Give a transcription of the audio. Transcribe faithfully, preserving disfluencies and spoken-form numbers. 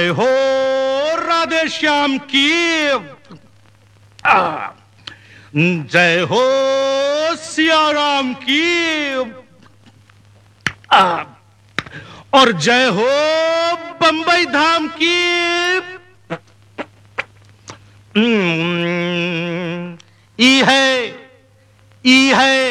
जय हो राधे श्याम की, आ, जय हो सिया राम की, आ, और जय हो बंबई धाम की। ई है ई है